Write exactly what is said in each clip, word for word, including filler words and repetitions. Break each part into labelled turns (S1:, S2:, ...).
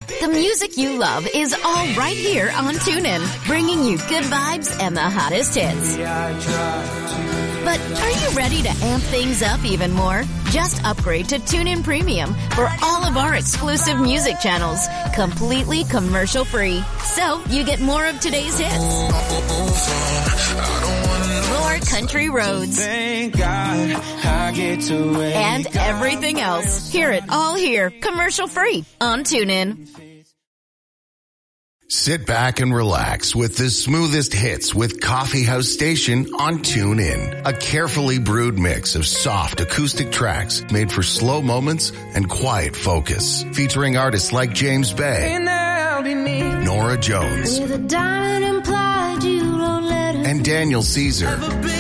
S1: The music you love is all right here on TuneIn, bringing you good vibes and the hottest hits. But are you ready to amp things up even more? Just upgrade to TuneIn Premium for all of our exclusive music channels, completely commercial-free. So you get more of today's hits, more country roads,
S2: Thank God I get to wake
S1: and everything else. Hear it all here, commercial-free on TuneIn.
S3: Sit back and relax with the smoothest hits with Coffee House Station on TuneIn. A carefully brewed mix of soft acoustic tracks made for slow moments and quiet focus. Featuring artists like James Bay, Nora Jones, and Daniel Caesar.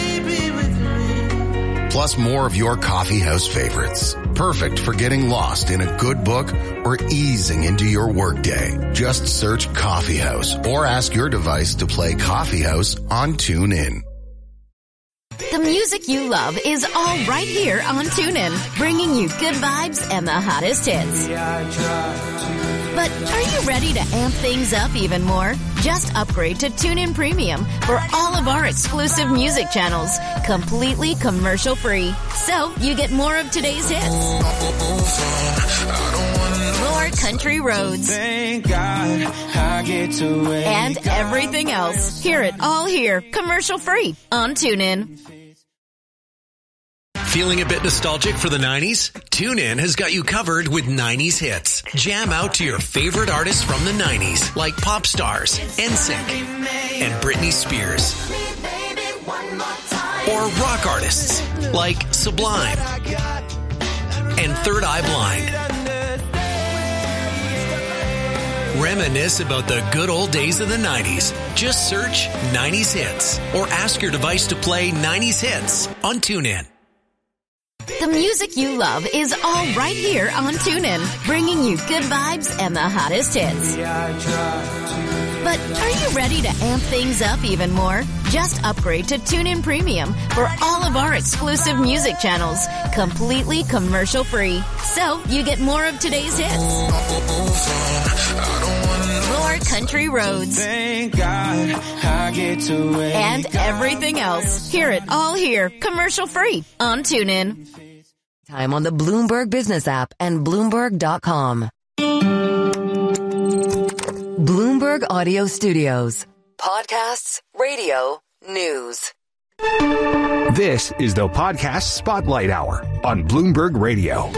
S3: Plus more of your coffee house favorites. Perfect for getting lost in a good book or easing into your workday. Just search Coffee House or ask your device to play Coffee House on TuneIn.
S1: The music you love is all right here on TuneIn, bringing you good vibes and the hottest hits. But are you ready to amp things up even more? Just upgrade to TuneIn Premium for all of our exclusive music channels, completely commercial-free. So you get more of today's hits, more country roads,
S2: Thank God I get to wake
S1: and everything else. Hear it all here, commercial-free on TuneIn.
S4: Feeling a bit nostalgic for the nineties? TuneIn has got you covered with nineties hits. Jam out to your favorite artists from the nineties, like pop stars, N Sync, and Britney Spears. Or rock artists, like Sublime and Third Eye Blind. Reminisce about the good old days of the nineties. Just search nineties hits or ask your device to play nineties hits on TuneIn.
S1: The music you love is all right here on TuneIn, bringing you good vibes and the hottest hits. But are you ready to amp things up even more? Just upgrade to TuneIn Premium for all of our exclusive music channels, completely commercial-free. So you get more of today's hits, more country roads,
S2: Thank God I get to wake
S1: and everything else. Hear it all here, commercial-free on TuneIn.
S5: Time on the Bloomberg Business app and Bloomberg dot com. Bloomberg Audio Studios. Podcasts, radio, news.
S6: This is the Podcast Spotlight Hour on Bloomberg Radio.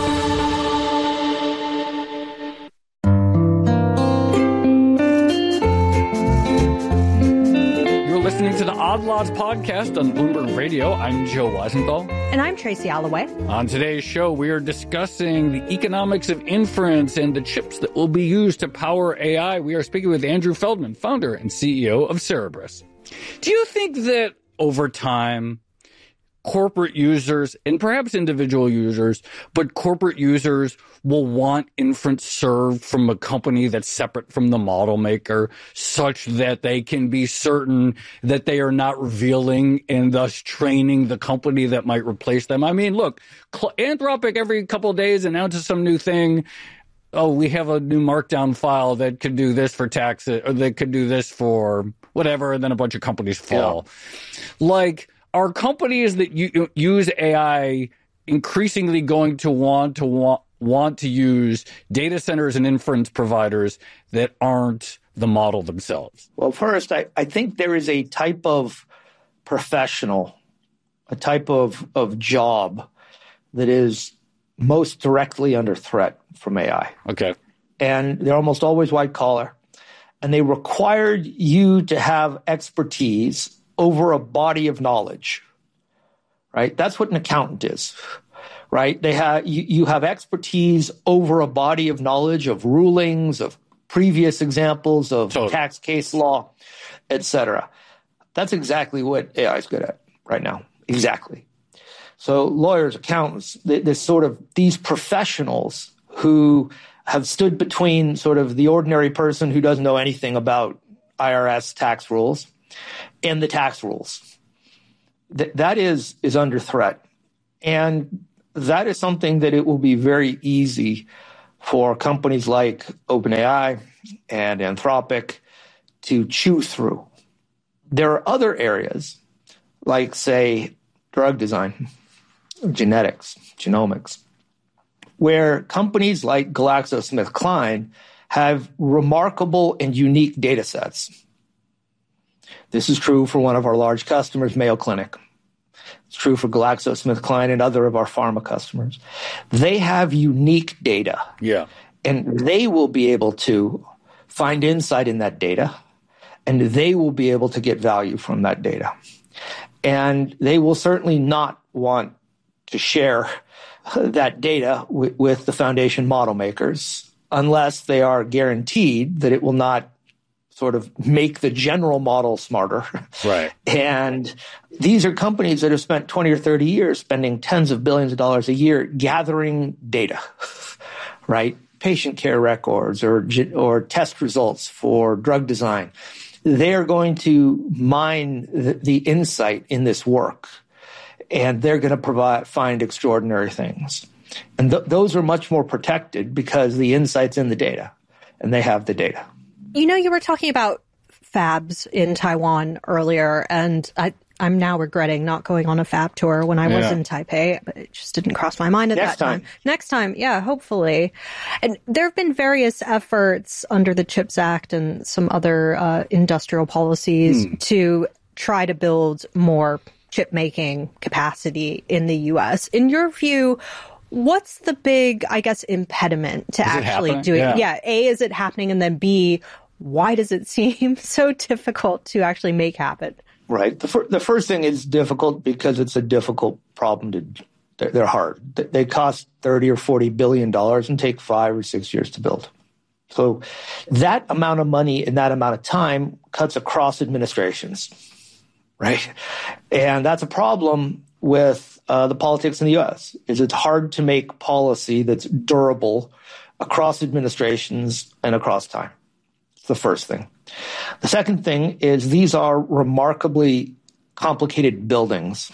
S7: Listening to the Odd Lots podcast on Bloomberg Radio. I'm Joe Weisenthal.
S8: And I'm Tracy Alloway.
S7: On today's show, we are discussing the economics of inference and the chips that will be used to power A I. We are speaking with Andrew Feldman, founder and C E O of Cerebras. Do you think that over time, corporate users, and perhaps individual users, but corporate users will want inference served from a company that's separate from the model maker, such that they can be certain that they are not revealing and thus training the company that might replace them? I mean, look, Anthropic every couple of days announces some new thing. Oh, we have a new markdown file that could do this for taxes, or that could do this for whatever, and then a bunch of companies fall. Yeah. Like, are companies that u- use A I increasingly going to want to want, want to use data centers and inference providers that aren't the model themselves?
S9: Well, first, I, I think there is a type of professional, a type of, of job that is most directly under threat from A I.
S7: Okay.
S9: And they're almost always white collar. And they required you to have expertise over a body of knowledge, right? That's what an accountant is, right? They have you, you have expertise over a body of knowledge of rulings, of previous examples of totally. tax case law, et cetera. That's exactly what A I is good at right now. Exactly. So lawyers, accountants, this sort of these professionals who have stood between sort of the ordinary person who doesn't know anything about I R S tax rules and the tax rules. Th- that is is under threat. And that is something that it will be very easy for companies like OpenAI and Anthropic to chew through. There are other areas, like, say, drug design, genetics, genomics, where companies like GlaxoSmithKline have remarkable and unique data sets. This is true for one of our large customers, Mayo Clinic. It's true for GlaxoSmithKline and other of our pharma customers. They have unique data.
S7: Yeah.
S9: And they will be able to find insight in that data, and they will be able to get value from that data. And they will certainly not want to share that data w- with the foundation model makers unless they are guaranteed that it will not sort of make the general model smarter.
S7: Right.
S9: And these are companies that have spent twenty or thirty years spending tens of billions of dollars a year gathering data, right? Patient care records or, or test results for drug design. They're going to mine the, the insight in this work, and they're going to provide, find extraordinary things. And th- those are much more protected because the insight's in the data, and they have the data.
S8: You know, you were talking about fabs in Taiwan earlier, and I, I'm now regretting not going on a fab tour when I yeah. was in Taipei, but it just didn't cross my mind at
S9: Next
S8: that time.
S9: time.
S8: Next time, yeah, hopefully. And there have been various efforts under the CHIPS Act and some other uh, industrial policies mm. to try to build more chip-making capacity in the U S. In your view, what's the big, I guess, impediment to
S7: is
S8: actually doing it? Yeah. yeah, A, is it happening? And then B, why does it seem so difficult to actually make happen?
S9: Right. The, fir- the first thing is difficult because it's a difficult problem to, they're, they're hard. They cost thirty or forty billion dollars and take five or six years to build. So that amount of money in that amount of time cuts across administrations, right? And that's a problem with uh, the politics in the U S, is it's hard to make policy that's durable across administrations and across time. It's the first thing. The second thing is these are remarkably complicated buildings.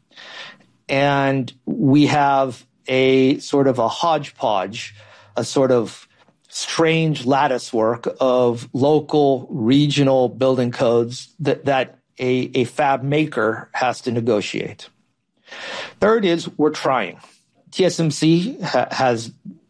S9: And we have a sort of a hodgepodge, a sort of strange lattice work of local, regional building codes that, that a, a fab maker has to negotiate. Third is we're trying. T S M C ha- has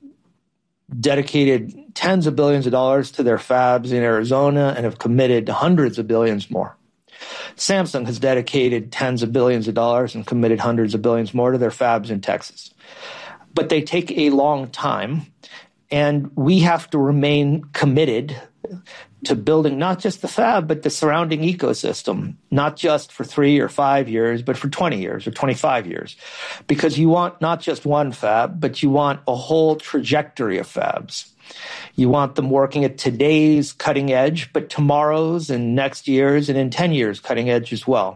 S9: dedicated tens of billions of dollars to their fabs in Arizona and have committed hundreds of billions more. Samsung has dedicated tens of billions of dollars and committed hundreds of billions more to their fabs in Texas. But they take a long time, and we have to remain committed to building not just the fab, but the surrounding ecosystem, not just for three or five years, but for twenty years or twenty-five years. Because you want not just one fab, but you want a whole trajectory of fabs. You want them working at today's cutting edge, but tomorrow's and next year's and in ten years cutting edge as well.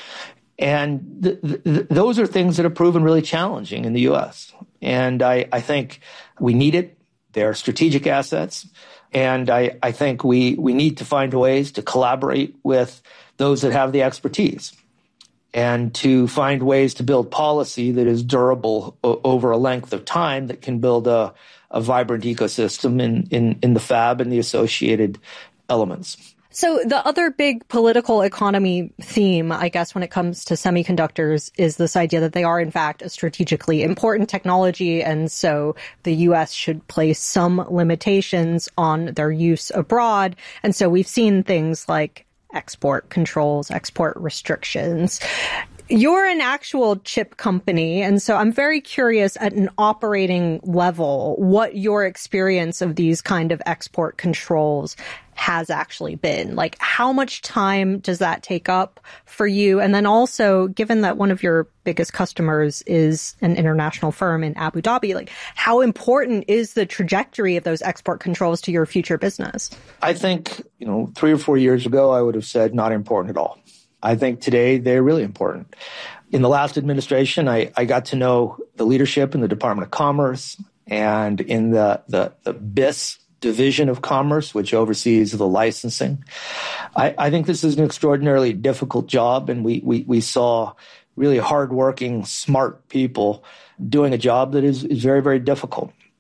S9: And th- th- those are things that have proven really challenging in the U S. And I, I think we need it. They're strategic assets. And I, I think we, we need to find ways to collaborate with those that have the expertise and to find ways to build policy that is durable o- over a length of time that can build a, a vibrant ecosystem in, in, in the fab and the associated elements.
S8: So the other big political economy theme, I guess, when it comes to semiconductors is this idea that they are, in fact, a strategically important technology. And so the U S should place some limitations on their use abroad. And so we've seen things like export controls, export restrictions. You're an actual chip company, and so I'm very curious at an operating level what your experience of these kind of export controls has actually been. Like, how much time does that take up for you? And then also, given that one of your biggest customers is an international firm in Abu Dhabi, like, how important is the trajectory of those export controls to your future business?
S9: I think, you know, three or four years ago, I would have said not important at all. I think today they're really important. In the last administration, I, I got to know the leadership in the Department of Commerce and in the, the, the B I S division of commerce, which oversees the licensing. I, I think this is an extraordinarily difficult job, and we, we, we saw really hardworking, smart people doing a job that is, is very, very difficult.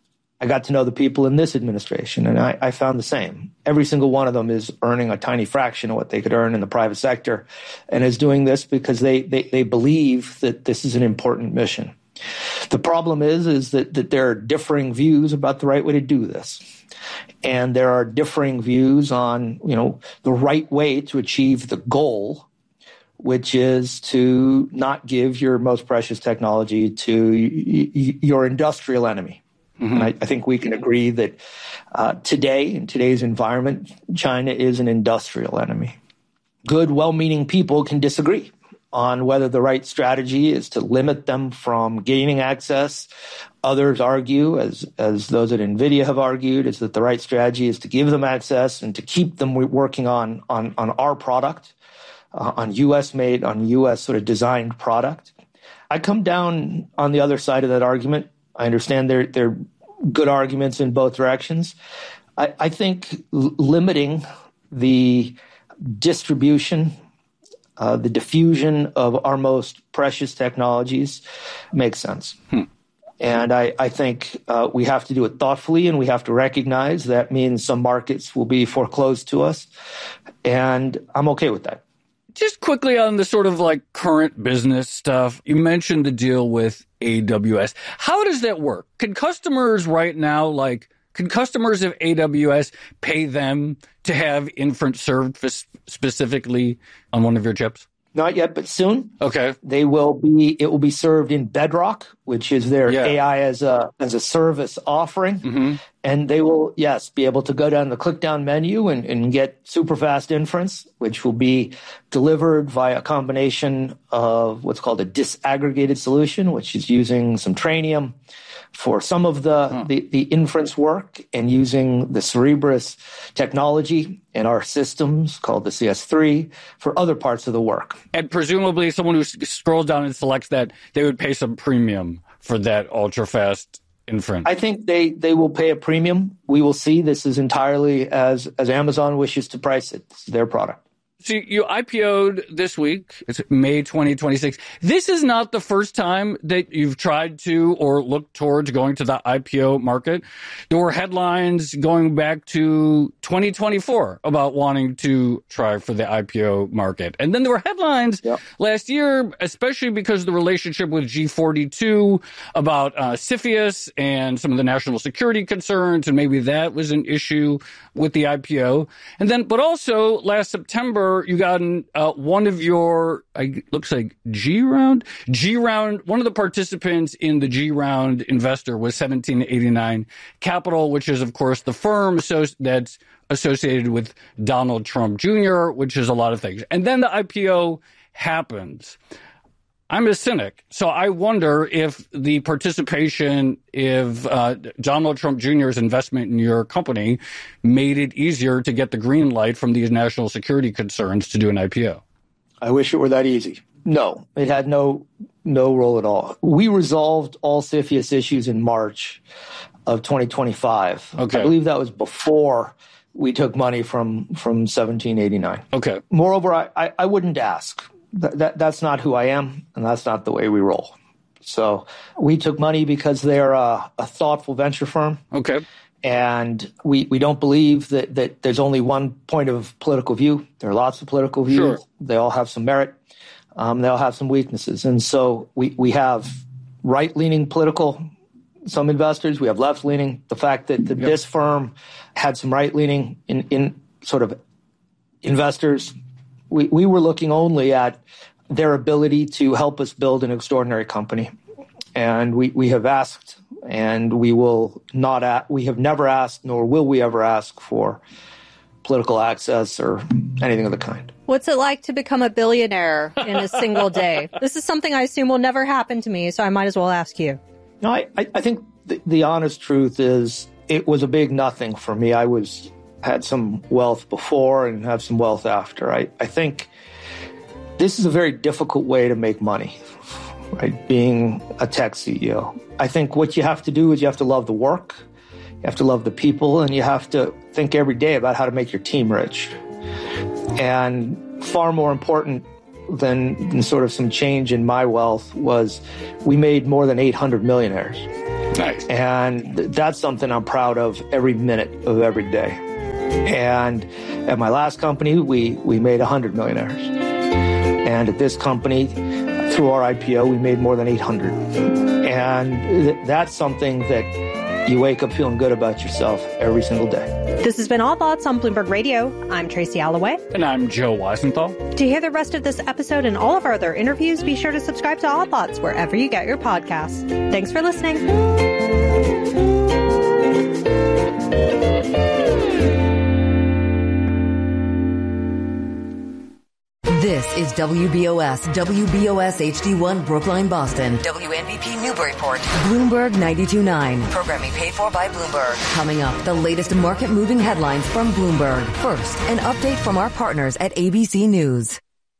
S9: I got to know the people in this administration, and I, I found the same. Every single one of them is earning a tiny fraction of what they could earn in the private sector, and is doing this because they, they, they believe that this is an important mission. The problem is, is that, that there are differing views about the right way to do this. And there are differing views on, you know, the right way to achieve the goal, which is to not give your most precious technology to y- y- your industrial enemy. Mm-hmm. And I, I think we can agree that uh, today, in today's environment, China is an industrial enemy. Good, well-meaning people can disagree on whether the right strategy is to limit them from gaining access. Others argue, as as those at NVIDIA have argued, is that the right strategy is to give them access and to keep them working on on, on our product, uh, on U S-made, on U S sort of designed product. I come down on the other side of that argument. I understand there there are good arguments in both directions. I, I think l- limiting the distribution, uh, the diffusion of our most precious technologies makes sense. Hmm. And I, I think uh, we have to do it thoughtfully, and we have to recognize that means some markets will be foreclosed to us. And I'm okay with that.
S7: Just quickly on the sort of like current business stuff, you mentioned the deal with A W S. How does that work? Can customers right now, like, can customers of A W S pay them to have inference served f- specifically on one of your chips?
S9: Not yet, but soon.
S7: Okay.
S9: They will be, it will be served in Bedrock, which is their yeah. A I as a, as a service offering. Mm-hmm. And they will, yes, be able to go down the click down menu and, and get super fast inference, which will be delivered via a combination of what's called a disaggregated solution, which is using some Trainium for some of the, huh. the, the inference work, and using the Cerebras technology in our systems called the C S three for other parts of the work.
S7: And presumably someone who scrolls down and selects that, they would pay some premium for that ultra-fast inference.
S9: I think they, they will pay a premium. We will see. This is entirely as, as Amazon wishes to price it. It's their product.
S7: So you I P O'd this week. It's May twenty twenty-six. This is not the first time that you've tried to or looked towards going to the I P O market. There were headlines going back to twenty twenty-four about wanting to try for the I P O market. And then there were headlines yep. last year, especially because of the relationship with G forty-two, about uh, CFIUS and some of the national security concerns, and maybe that was an issue with the I P O. And then, but also last September, you got in, uh, one of your, uh, looks like G round, G round. One of the participants in the G round investor was seventeen eighty-nine Capital, which is of course the firm so that's associated with Donald Trump Junior, which is a lot of things. And then the I P O happens. I'm a cynic, so I wonder if the participation, if uh, Donald Trump Junior's investment in your company made it easier to get the green light from these national security concerns to do an I P O.
S9: I wish it were that easy. No, it had no no role at all. We resolved all CFIUS issues in March of twenty twenty-five. Okay. I believe that was before we took money from, from seventeen eighty-nine.
S7: Okay.
S9: Moreover, I, I, I wouldn't ask. That, that that's not who I am, and that's not the way we roll. So we took money because they're a, a thoughtful venture firm.
S7: Okay.
S9: And we, we don't believe that, that there's only one point of political view. There are lots of political views. Sure. They all have some merit. Um, they all have some weaknesses. And so we, we have right-leaning political, some investors. We have left-leaning. The fact that, that yep. this firm had some right-leaning in, in sort of investors, We, we were looking only at their ability to help us build an extraordinary company. And we, we have asked, and we will not, a- we have never asked, nor will we ever ask for political access or anything of the kind.
S8: What's it like to become a billionaire in a single day? This is something I assume will never happen to me, so I might as well ask you.
S9: No, I, I, I think the, the honest truth is it was a big nothing for me. I was had some wealth before and have some wealth after. I, I think this is a very difficult way to make money, right? Being a tech C E O. I think what you have to do is you have to love the work, you have to love the people, and you have to think every day about how to make your team rich. And far more important than, than sort of some change in my wealth was we made more than eight hundred millionaires.
S7: Nice.
S9: And that's something I'm proud of every minute of every day. And at my last company, we, we made one hundred millionaires. And at this company, through our I P O, we made more than eight hundred. And th- that's something that you wake up feeling good about yourself every single day.
S8: This has been All Thoughts on Bloomberg Radio. I'm Tracy Alloway.
S7: And I'm Joe Weisenthal.
S8: To hear the rest of this episode and all of our other interviews, be sure to subscribe to All Thoughts wherever you get your podcasts. Thanks for listening.
S5: This is W B O S, W B O S H D one Brookline, Boston. W N B P Newburyport. Bloomberg ninety-two point nine. Programming paid for by Bloomberg. Coming up, the latest market-moving headlines from Bloomberg. First, an update from our partners at A B C News.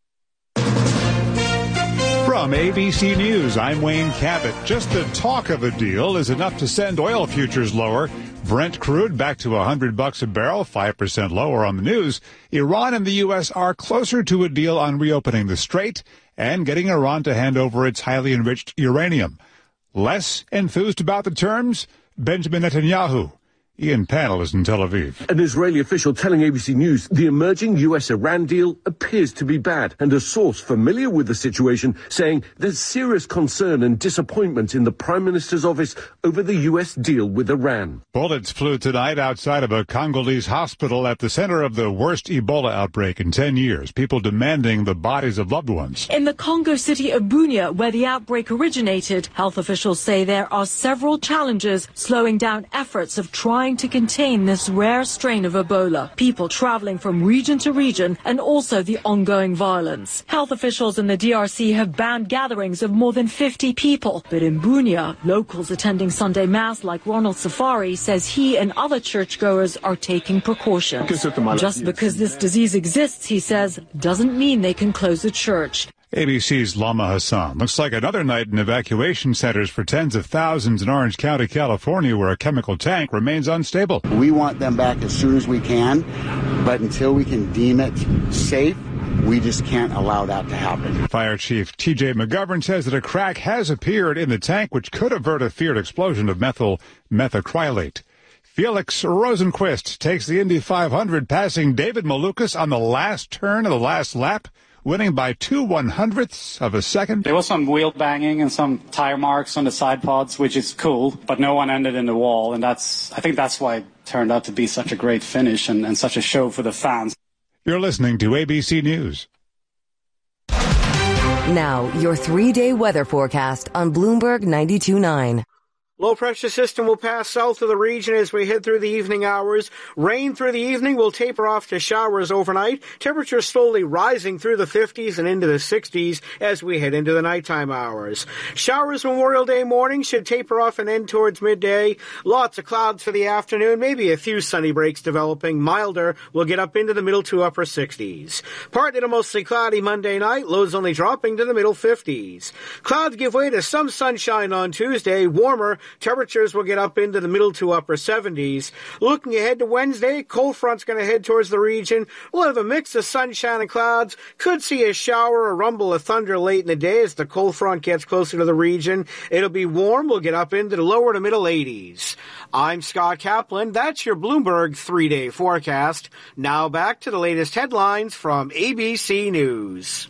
S10: From A B C News, I'm Wayne Cabot. Just the talk of a deal is enough to send oil futures lower. Brent crude back to one hundred bucks a barrel, five percent lower on the news. Iran and the U S are closer to a deal on reopening the strait and getting Iran to hand over its highly enriched uranium. Less enthused about the terms? Benjamin Netanyahu. Ian Pannell is in Tel Aviv.
S11: An Israeli official telling A B C News the emerging U S Iran deal appears to be bad, and a source familiar with the situation saying there's serious concern and disappointment in the Prime Minister's office over the U S deal with Iran.
S10: Bullets flew tonight outside of a Congolese hospital at the center of the worst Ebola outbreak in ten years, people demanding the bodies of loved ones.
S12: In the Congo city of Bunia, where the outbreak originated, health officials say there are several challenges slowing down efforts of trying to contain this rare strain of Ebola. People traveling from region to region and also the ongoing violence. Health officials in the D R C have banned gatherings of more than fifty people. But in Bunia, locals attending Sunday Mass like Ronald Safari says he and other churchgoers are taking precautions. Just because this disease exists, he says, doesn't mean they can close a church.
S10: A B C's Lama Hassan. Looks like another night in evacuation centers for tens of thousands in Orange County, California, where a chemical tank remains unstable.
S13: We want them back as soon as we can, but until we can deem it safe, we just can't allow that to happen.
S10: Fire Chief T J McGovern says that a crack has appeared in the tank which could avert a feared explosion of methyl methacrylate. Felix Rosenquist takes the Indy five hundred, passing David Malukas on the last turn of the last lap, winning by two one-hundredths of a second.
S14: There was some wheel banging and some tire marks on the side pods, which is cool, but no one ended in the wall, and that's I think that's why it turned out to be such a great finish and, and such a show for the fans.
S10: You're listening to A B C News.
S5: Now, your three-day weather forecast on Bloomberg ninety-two point nine.
S15: Low pressure system will pass south of the region as we head through the evening hours. Rain through the evening will taper off to showers overnight. Temperatures slowly rising through the fifties and into the sixties as we head into the nighttime hours. Showers Memorial Day morning should taper off and end towards midday. Lots of clouds for the afternoon, maybe a few sunny breaks developing. Milder will get up into the middle to upper sixties. Partly to mostly cloudy Monday night, lows only dropping to the middle fifties. Clouds give way to some sunshine on Tuesday, warmer. Temperatures will get up into the middle to upper seventies. Looking ahead to Wednesday, cold front's going to head towards the region. We'll have a mix of sunshine and clouds. Could see a shower or rumble of thunder late in the day as the cold front gets closer to the region. It'll be warm. We'll get up into the lower to middle eighties. I'm Scott Kaplan. That's your Bloomberg three-day forecast. Now back to the latest headlines from A B C News.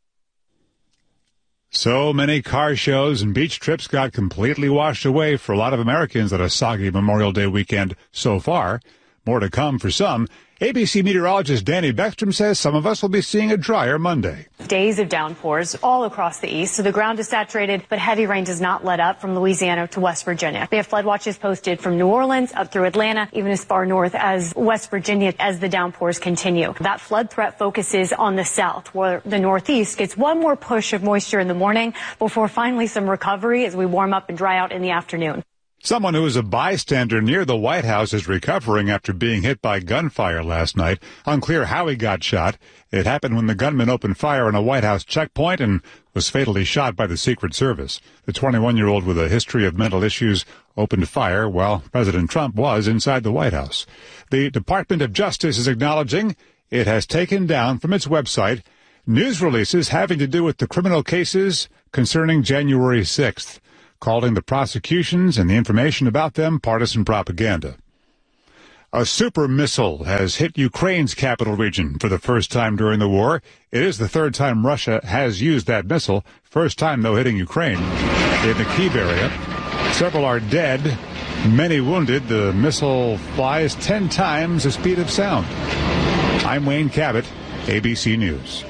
S10: So many car shows and beach trips got completely washed away for a lot of Americans at a soggy Memorial Day weekend so far. More to come for some. A B C meteorologist Danny Beckstrom says some of us will be seeing a drier Monday.
S16: Days of downpours all across the east, so the ground is saturated, but heavy rain does not let up from Louisiana to West Virginia. We have flood watches posted from New Orleans up through Atlanta, even as far north as West Virginia as the downpours continue. That flood threat focuses on the south, where the northeast gets one more push of moisture in the morning before finally some recovery as we warm up and dry out in the afternoon.
S10: Someone who was a bystander near the White House is recovering after being hit by gunfire last night. Unclear how he got shot. It happened when the gunman opened fire on a White House checkpoint and was fatally shot by the Secret Service. The twenty-one-year-old with a history of mental issues opened fire while President Trump was inside the White House. The Department of Justice is acknowledging it has taken down from its website news releases having to do with the criminal cases concerning January sixth. calling the prosecutions and the information about them partisan propaganda. A super missile has hit Ukraine's capital region for the first time during the war. It is the third time Russia has used that missile. First time, though, hitting Ukraine in the Kyiv area. Several are dead, many wounded. The missile flies ten times the speed of sound. I'm Wayne Cabot, A B C News.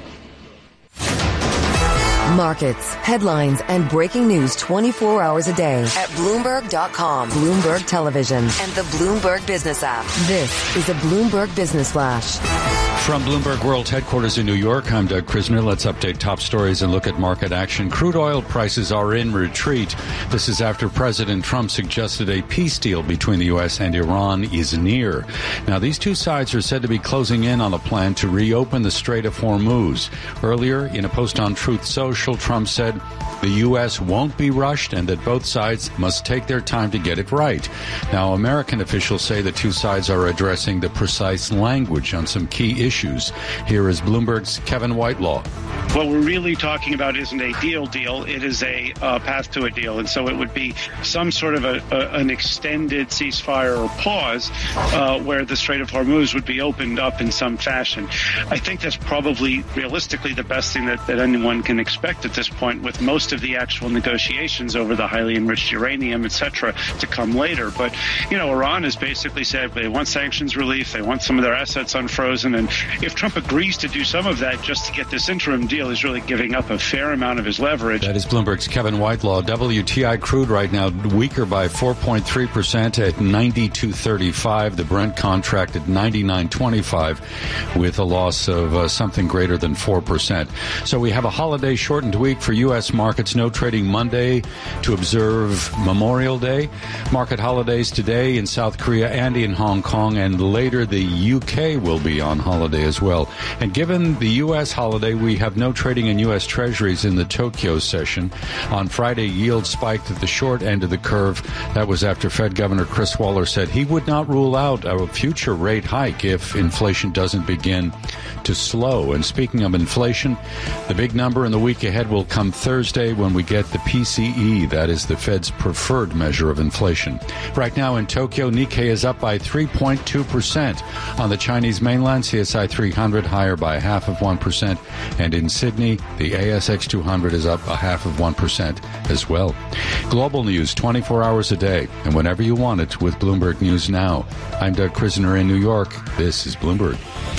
S5: Markets, headlines, and breaking news twenty-four hours a day at Bloomberg dot com, Bloomberg Television, and the Bloomberg Business app. This is a Bloomberg Business Flash.
S17: From Bloomberg World Headquarters in New York, I'm Doug Krisner. Let's update top stories and look at market action. Crude oil prices are in retreat. This is after President Trump suggested a peace deal between the U S and Iran is near. Now, these two sides are said to be closing in on a plan to reopen the Strait of Hormuz. Earlier, in a post on Truth Social, Trump said the U S won't be rushed and that both sides must take their time to get it right. Now, American officials say the two sides are addressing the precise language on some key issues. Issues. Here is Bloomberg's Kevin Whitelaw.
S18: What we're really talking about isn't a deal deal. It is a uh, path to a deal. And so it would be some sort of a, a, an extended ceasefire or pause uh, where the Strait of Hormuz would be opened up in some fashion. I think that's probably realistically the best thing that, that anyone can expect at this point, with most of the actual negotiations over the highly enriched uranium, et cetera, to come later. But, you know, Iran has basically said they want sanctions relief. They want some of their assets unfrozen. And if Trump agrees to do some of that just to get this interim deal, he's really giving up a fair amount of his leverage.
S17: That is Bloomberg's Kevin Whitelaw. W T I crude right now weaker by four point three percent at ninety-two thirty-five. The Brent contract at ninety-nine twenty-five with a loss of uh, something greater than four percent. So we have a holiday shortened week for U S markets. No trading Monday to observe Memorial Day. Market holidays today in South Korea and in Hong Kong, and later the U K will be on holiday as well. And given the U S holiday, we have no trading in U S Treasuries in the Tokyo session. On Friday, yields spiked at the short end of the curve. That was after Fed Governor Chris Waller said he would not rule out a future rate hike if inflation doesn't begin to slow. And speaking of inflation, the big number in the week ahead will come Thursday when we get the P C E. That is the Fed's preferred measure of inflation. Right now in Tokyo, Nikkei is up by three point two percent. On the Chinese mainland, C S I three hundred higher by half of one percent. And in Sydney, the A S X two hundred is up a half of one percent as well. Global news twenty-four hours a day and whenever you want it with Bloomberg News Now. I'm Doug Krisner in New York. This is Bloomberg.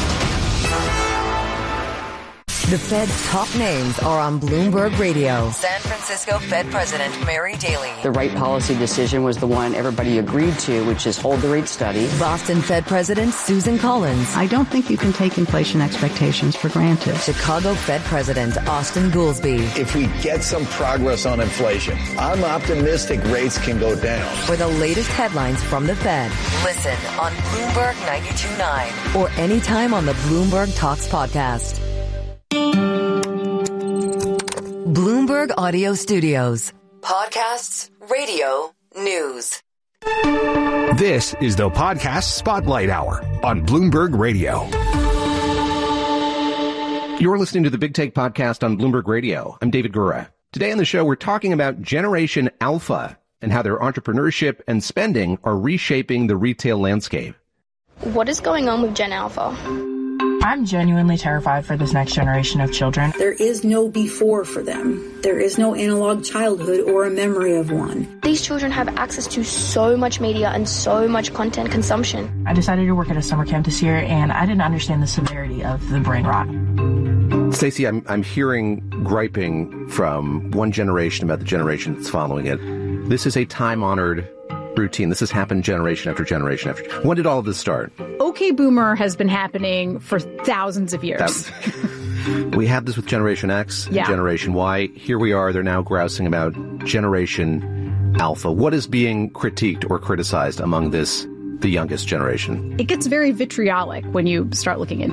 S5: The Fed's top names are on Bloomberg Radio. San Francisco Fed President Mary Daly.
S19: The right policy decision was the one everybody agreed to, which is hold the rate steady.
S5: Boston Fed President Susan Collins.
S20: I don't think you can take inflation expectations for granted.
S5: Chicago Fed President Austin Goolsbee.
S21: If we get some progress on inflation, I'm optimistic rates can go down.
S5: For the latest headlines from the Fed, listen on Bloomberg ninety-two point nine or anytime on the Bloomberg Talks podcast. Bloomberg Audio Studios. Podcasts, radio, news.
S6: This is the Podcast Spotlight Hour on Bloomberg Radio.
S22: You're listening to the Big Take Podcast on Bloomberg Radio. I'm David Gura. Today on the show, we're talking about Generation Alpha and how their entrepreneurship and spending are reshaping the retail landscape.
S23: What is going on with Gen Alpha?
S24: I'm genuinely terrified for this next generation of children.
S25: There is no before for them. There is no analog childhood or a memory of one.
S23: These children have access to so much media and so much content consumption.
S24: I decided to work at a summer camp this year, and I didn't understand the severity of the brain rot.
S22: Stacey, I'm, I'm hearing griping from one generation about the generation that's following it. This is a time-honored routine. This has happened generation after generation after. When did all of this start?
S26: Okay Boomer has been happening for thousands of years.
S22: That, we have this with Generation X and
S26: yeah.
S22: Generation Y. Here we are. They're now grousing about Generation Alpha. What is being critiqued or criticized among this, the youngest generation?
S26: It gets very vitriolic when you start looking into it.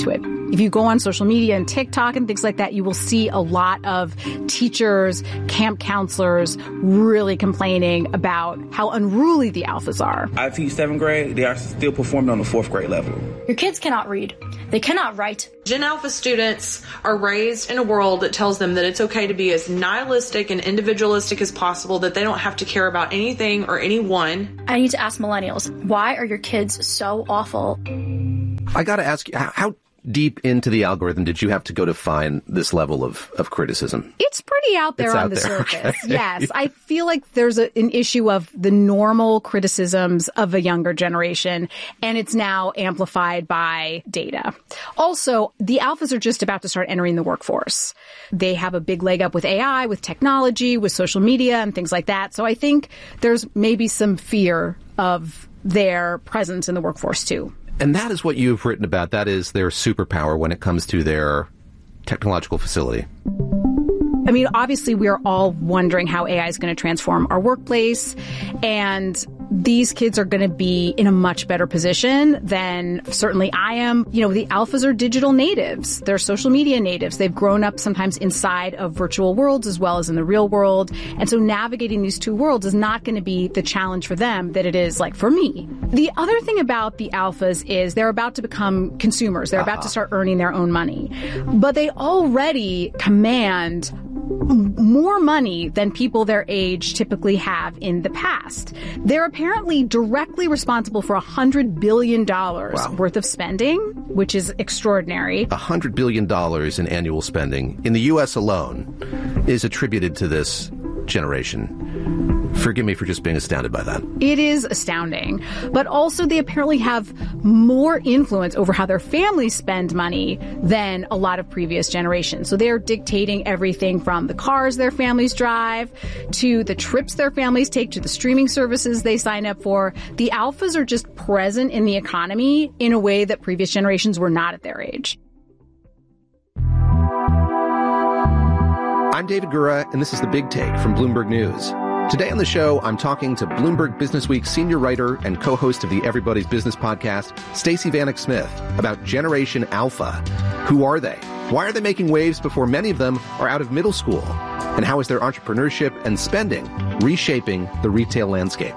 S26: If you go on social media and TikTok and things like that, you will see a lot of teachers, camp counselors really complaining about how unruly the alphas are.
S1: I teach seventh grade. They are still performing on the fourth grade level.
S23: Your kids cannot read. They cannot write.
S2: Gen Alpha students are raised in a world that tells them that it's okay to be as nihilistic and individualistic as possible, that they don't have to care about anything or anyone.
S23: I need to ask millennials, why are your kids so awful?
S22: I got to ask you, how deep into the algorithm did you have to go to find this level of, of criticism?
S26: It's pretty out there
S22: it's
S26: on
S22: out
S26: the
S22: there.
S26: surface.
S22: Okay.
S26: Yes. I feel like there's a, an issue of the normal criticisms of a younger generation, and it's now amplified by data. Also, the alphas are just about to start entering the workforce. They have a big leg up with A I, with technology, with social media and things like that. So I think there's maybe some fear of their presence in the workforce too.
S22: And that is what you've written about. That is their superpower when it comes to their technological facility.
S26: I mean, obviously, we are all wondering how A I is going to transform our workplace, and these kids are going to be in a much better position than certainly I am. You know, the alphas are digital natives. They're social media natives. They've grown up sometimes inside of virtual worlds as well as in the real world. And so navigating these two worlds is not going to be the challenge for them that it is like for me. The other thing about the alphas is they're about to become consumers. They're uh-huh. about to start earning their own money. But they already command more money than people their age typically have in the past. They're apparently directly responsible for one hundred billion dollars wow. worth of spending, which is extraordinary.
S22: one hundred billion dollars in annual spending in the U S alone is attributed to this generation. Forgive me for just being astounded by that.
S26: It is astounding. But also they apparently have more influence over how their families spend money than a lot of previous generations. So they're dictating everything from the cars their families drive to the trips their families take to the streaming services they sign up for. The alphas are just present in the economy in a way that previous generations were not at their age.
S22: I'm David Gura, and this is The Big Take from Bloomberg News. Today on the show, I'm talking to Bloomberg Businessweek senior writer and co-host of the Everybody's Business podcast, Stacey Vanek Smith, about Generation Alpha. Who are they? Why are they making waves before many of them are out of middle school? And how is their entrepreneurship and spending reshaping the retail landscape?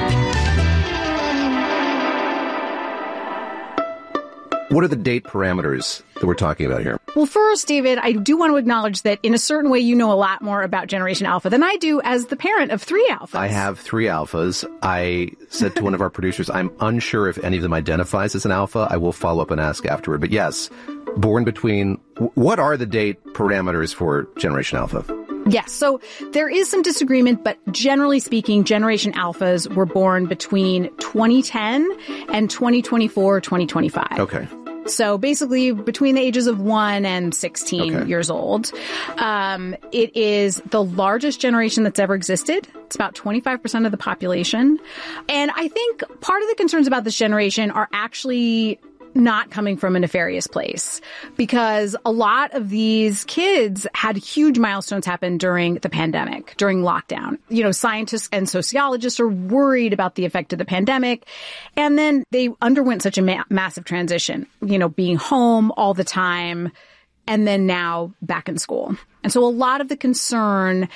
S22: What are the date parameters that we're talking about here?
S26: Well, first, David, I do want to acknowledge that in a certain way, you know a lot more about Generation Alpha than I do as the parent of three alphas.
S22: I have three alphas. I said to one of our producers, I'm unsure if any of them identifies as an alpha. I will follow up and ask afterward. But yes, born between, what are the date parameters for Generation Alpha?
S26: Yes. So there is some disagreement, but generally speaking, Generation Alphas were born between twenty ten and twenty twenty-four, twenty twenty-five.
S22: Okay.
S26: So basically between the ages of one and sixteen okay. years old. Um, it is the largest generation that's ever existed. It's about twenty-five percent of the population. And I think part of the concerns about this generation are actually not coming from a nefarious place, because a lot of these kids had huge milestones happen during the pandemic, during lockdown. You know, scientists and sociologists are worried about the effect of the pandemic. And then they underwent such a ma- massive transition, you know, being home all the time and then now back in school. And so a lot of the concern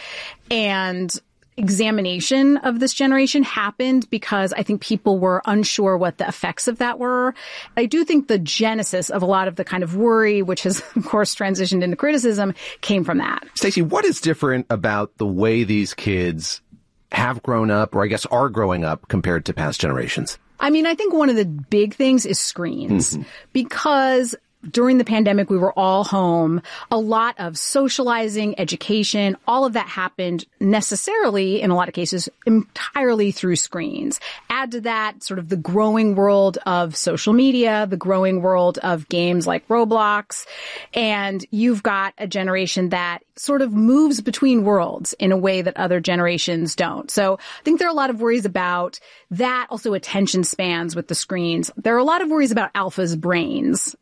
S26: and examination of this generation happened because I think people were unsure what the effects of that were. I do think the genesis of a lot of the kind of worry, which has, of course, transitioned into criticism, came from that.
S22: Stacey, what is different about the way these kids have grown up, or I guess are growing up, compared to past generations?
S26: I mean, I think one of the big things is screens, mm-hmm. because during the pandemic, we were all home. A lot of socializing, education, all of that happened necessarily, in a lot of cases, entirely through screens. Add to that sort of the growing world of social media, the growing world of games like Roblox, and you've got a generation that sort of moves between worlds in a way that other generations don't. So I think there are a lot of worries about that, also attention spans with the screens. There are a lot of worries about alphas' brains, essentially.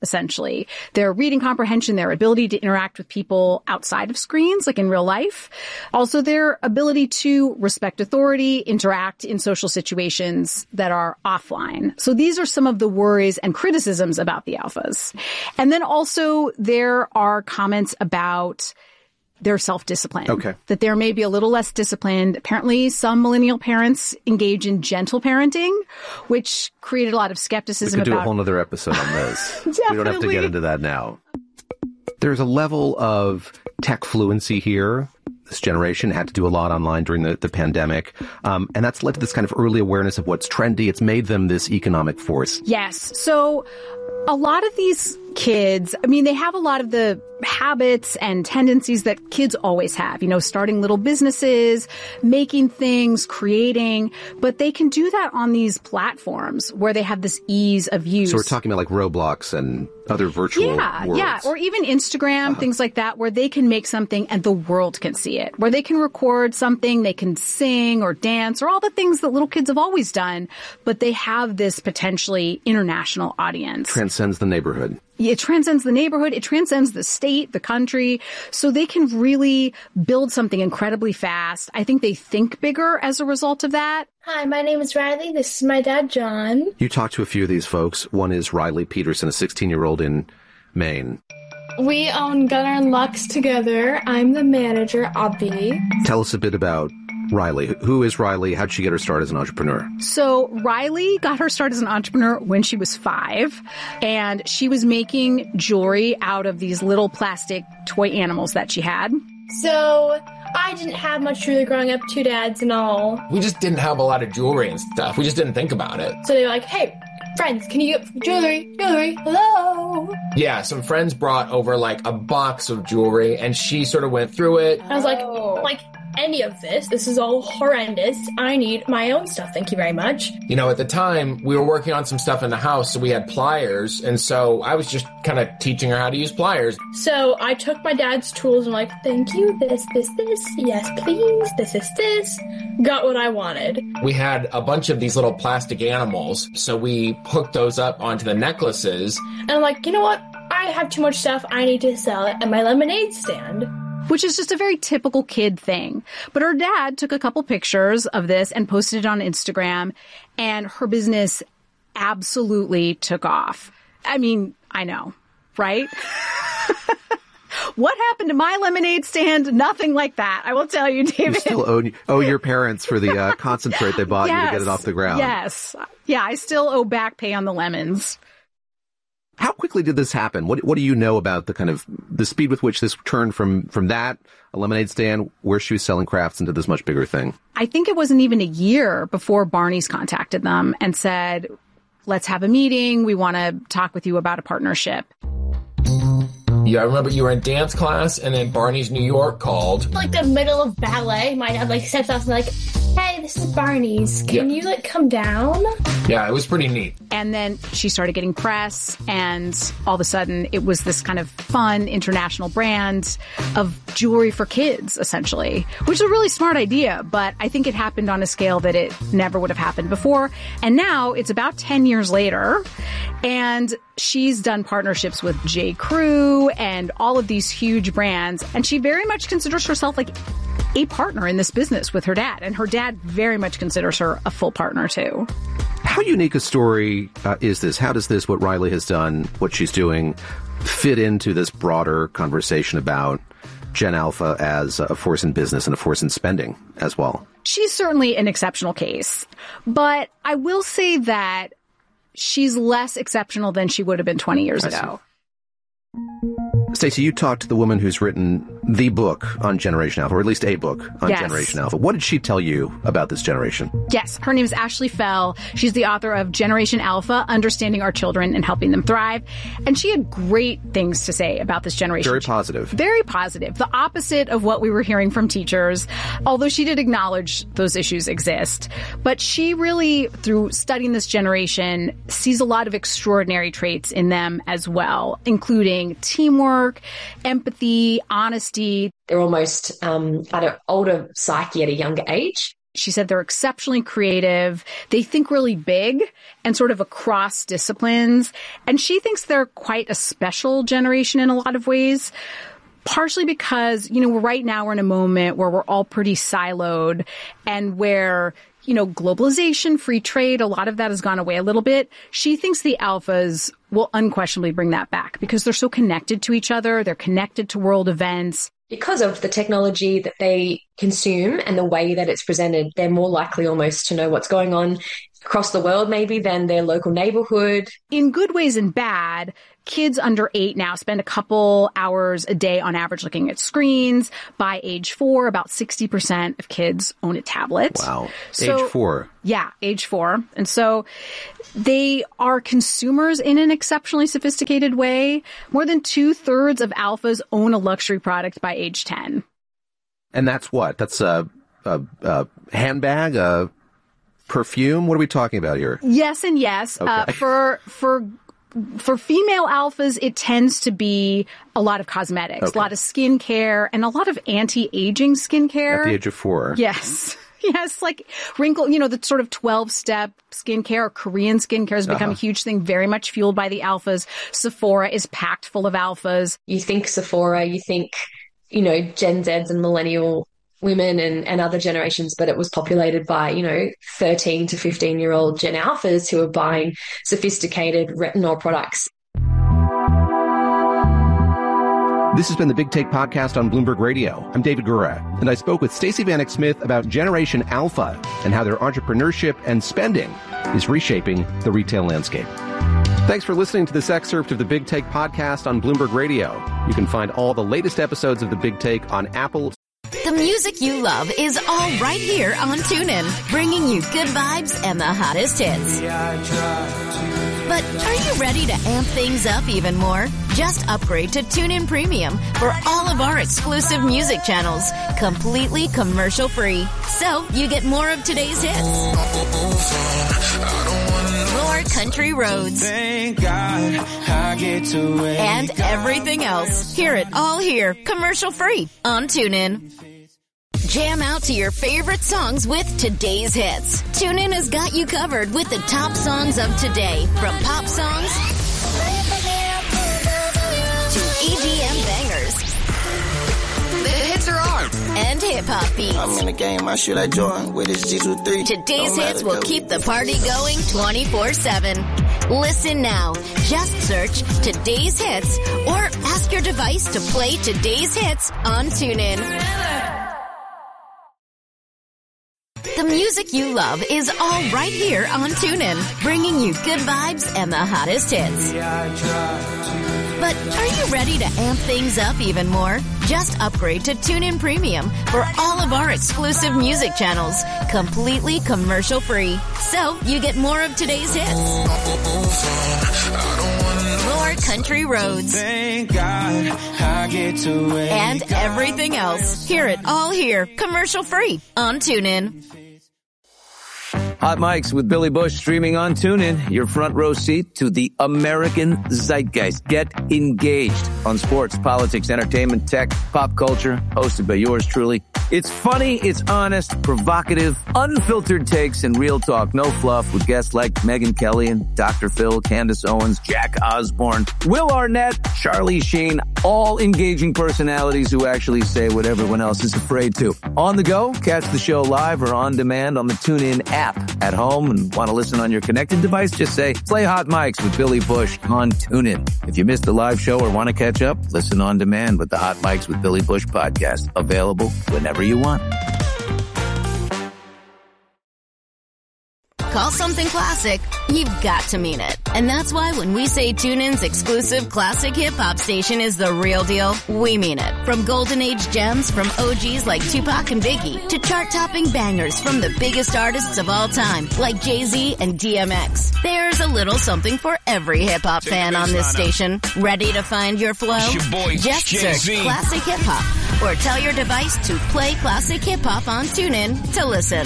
S26: essentially. Their reading comprehension, their ability to interact with people outside of screens, like in real life. Also, their ability to respect authority, interact in social situations that are offline. So these are some of the worries and criticisms about the alphas. And then also there are comments about their self-discipline.
S22: Okay.
S26: That they're maybe a little less disciplined. Apparently, some millennial parents engage in gentle parenting, which created a lot of skepticism
S22: we could
S26: about...
S22: do a whole nother episode on this.
S26: Definitely.
S22: We don't have to get into that now. There's a level of tech fluency here. This generation had to do a lot online during the, the pandemic. Um, and that's led to this kind of early awareness of what's trendy. It's made them this economic force.
S26: Yes. So a lot of these kids, I mean, they have a lot of the habits and tendencies that kids always have, you know, starting little businesses, making things, creating, but they can do that on these platforms where they have this ease of use.
S22: So we're talking about like Roblox and other virtual
S26: yeah,
S22: worlds.
S26: Yeah, or even Instagram, uh-huh. things like that, where they can make something and the world can see it, where they can record something, they can sing or dance or all the things that little kids have always done, but they have this potentially international audience.
S22: Transcends the neighborhood.
S26: It transcends the neighborhood. It transcends the state, the country. So they can really build something incredibly fast. I think they think bigger as a result of that.
S3: Hi, my name is Riley. This is my dad, John.
S22: You talked to a few of these folks. One is Riley Peterson, a sixteen-year-old in Maine.
S3: We own Gunner and Lux together. I'm the manager, Obvi.
S22: Tell us a bit about Riley. Who is Riley? How'd she get her start as an entrepreneur?
S26: So Riley got her start as an entrepreneur when she was five, and she was making jewelry out of these little plastic toy animals that she had.
S3: So I didn't have much jewelry growing up, two dads and all.
S4: We just didn't have a lot of jewelry and stuff. We just didn't think about it.
S3: So they were like, hey, friends, can you get jewelry? Jewelry, hello?
S4: Yeah, some friends brought over like a box of jewelry, and she sort of went through it.
S3: I was like, like, any of this. This is all horrendous. I need my own stuff. Thank you very much.
S4: You know, at the time, we were working on some stuff in the house, so we had pliers, and so I was just kind of teaching her how to use pliers.
S3: So I took my dad's tools and like, thank you, this, this, this, yes, please, this, this, this. Got what I wanted.
S4: We had a bunch of these little plastic animals, so we hooked those up onto the necklaces.
S3: And I'm like, you know what? I have too much stuff. I need to sell it at my lemonade stand.
S26: Which is just a very typical kid thing. But her dad took a couple pictures of this and posted it on Instagram, and her business absolutely took off. I mean, I know, right? What happened to my lemonade stand? Nothing like that. I will tell you, David.
S22: You still owe, owe your parents for the uh, concentrate they bought
S26: yes,
S22: you to get it off the ground.
S26: Yes. Yeah, I still owe back pay on the lemons.
S22: How quickly did this happen? What What do you know about the kind of the speed with which this turned from from that a lemonade stand where she was selling crafts into this much bigger thing?
S26: I think it wasn't even a year before Barney's contacted them and said, "Let's have a meeting. We want to talk with you about a partnership."
S4: Yeah, I remember you were in dance class, and then Barney's New York called.
S3: Like the middle of ballet, my dad like steps out and like, "Hey, this is Barney's. Can yeah. you like come down?"
S4: Yeah, it was pretty neat.
S26: And then she started getting press, and all of a sudden it was this kind of fun international brand of jewelry for kids, essentially, which is a really smart idea, but I think it happened on a scale that it never would have happened before. And now it's about ten years later, and she's done partnerships with J. Crew and all of these huge brands, and she very much considers herself like a partner in this business with her dad, and her dad very much considers her a full partner too.
S22: How unique a story uh, is this? How does this, what Riley has done, what she's doing, fit into this broader conversation about Gen Alpha as a force in business and a force in spending as well?
S26: She's certainly an exceptional case, but I will say that she's less exceptional than she would have been twenty years ago.
S22: Stacey, you talked to the woman who's written the book on Generation Alpha, or at least a book on
S26: yes.
S22: Generation Alpha. What did she tell you about this generation?
S26: Yes, her name is Ashley Fell. She's the author of Generation Alpha, Understanding Our Children and Helping Them Thrive. And she had great things to say about this generation.
S22: Very positive.
S26: Very positive. The opposite of what we were hearing from teachers, although she did acknowledge those issues exist. But she really, through studying this generation, sees a lot of extraordinary traits in them as well, including teamwork, empathy, honesty.
S7: They're almost um, at an older psyche at a younger age.
S26: She said they're exceptionally creative. They think really big and sort of across disciplines. And she thinks they're quite a special generation in a lot of ways, partially because, you know, right now we're in a moment where we're all pretty siloed and where, you know, globalization, free trade, a lot of that has gone away a little bit. She thinks the alphas will unquestionably bring that back because they're so connected to each other. They're connected to world events.
S7: Because of the technology that they consume and the way that it's presented, they're more likely almost to know what's going on across the world maybe than their local neighborhood.
S26: In good ways and bad, kids under eight now spend a couple hours a day on average looking at screens. By age four, about sixty percent of kids own a tablet.
S22: Wow.
S26: So,
S22: age four.
S26: Yeah, age four. And so they are consumers in an exceptionally sophisticated way. More than two thirds of alphas own a luxury product by age ten.
S22: And that's what? That's a, a, a handbag, a perfume? What are we talking about here?
S26: Yes and yes.
S22: Okay.
S26: Uh, for, for, For female alphas, it tends to be a lot of cosmetics,
S22: Okay.
S26: a lot of skincare, and a lot of anti-aging skincare.
S22: At the age of four.
S26: Yes. Yes, like wrinkle, you know, the sort of twelve-step skincare or Korean skincare has become
S7: Uh-huh.
S26: a huge thing, very much fueled by the alphas. Sephora is packed full of alphas.
S7: You think Sephora, you think, you know, Gen Zs and millennial women and, and other generations, but it was populated by, you know, thirteen to fifteen year old Gen Alphas who are buying sophisticated retinol products.
S22: This has been the Big Take Podcast on Bloomberg Radio. I'm David Gura, and I spoke with Stacey Vanek Smith about Generation Alpha and how their entrepreneurship and spending is reshaping the retail landscape. Thanks for listening to this excerpt of the Big Take Podcast on Bloomberg Radio. You can find all the latest episodes of the Big Take on Apple.
S8: The music you love is all right here on TuneIn, bringing you good vibes and the hottest hits. But are you ready to amp things up even more? Just upgrade to TuneIn Premium for all of our exclusive music channels, completely commercial-free. So you get more of today's hits, more country roads,
S9: Thank God I get to wake
S8: and everything else. Hear it all here, commercial-free on TuneIn. Jam out to your favorite songs with today's hits. TuneIn has got you covered with the top songs of today, from pop songs to E D M bangers. The hits are on. And hip-hop beats.
S9: I'm in the game, I should I join with this G two three.
S8: Today's hits will keep the party going twenty-four seven. Listen now. Just search Today's Hits or ask your device to play Today's Hits on TuneIn. The music you love is all right here on TuneIn, bringing you good vibes and the hottest hits. But are you ready to amp things up even more? Just upgrade to TuneIn Premium for all of our exclusive music channels, completely commercial-free. So you get more of today's hits, more country roads,
S9: Thank God I get to wake
S8: and everything else. Hear it all here, commercial-free on TuneIn.
S11: Hot Mics with Billy Bush streaming on TuneIn. Your front row seat to the American zeitgeist. Get engaged on sports, politics, entertainment, tech, pop culture. Hosted by yours truly. It's funny, it's honest, provocative, unfiltered takes, and real talk. No fluff with guests like Megyn Kelly and Doctor Phil, Candace Owens, Jack Osborne, Will Arnett, Charlie Sheen. All engaging personalities who actually say what everyone else is afraid to. On the go, catch the show live or on demand on the TuneIn app. At home and want to listen on your connected device, just say, play Hot Mics with Billy Bush on TuneIn. If you missed the live show or want to catch up, listen on demand with the Hot Mics with Billy Bush podcast. Available whenever you want.
S8: Call something classic, you've got to mean it. And that's why when we say TuneIn's exclusive classic hip-hop station is the real deal, we mean it. From golden age gems from O Gs like Tupac and Biggie to chart-topping bangers from the biggest artists of all time like Jay-Z and D M X. There's a little something for every hip-hop fan on this station. Ready to find your flow?
S12: It's your boy,
S8: Just
S12: Jay-Z.
S8: search Classic Hip-Hop or tell your device to play Classic Hip-Hop on TuneIn to listen.